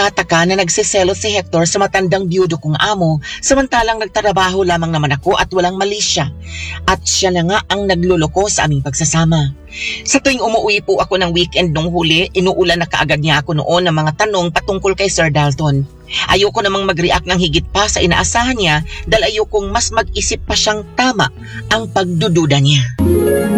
Nagtataka na nagsiselo si Hector sa matandang biyudo kong amo, samantalang nagtrabaho lamang naman ako at walang mali siya. At siya na nga ang nagluloko sa aming pagsasama. Sa tuwing umuwi po ako ng weekend nung huli, inuulan na kaagad niya ako noon ng mga tanong patungkol kay Sir Dalton. Ayoko namang mag-react ng higit pa sa inaasahan niya dahil ayokong mas mag-isip pa siyang tama ang pagdududa niya.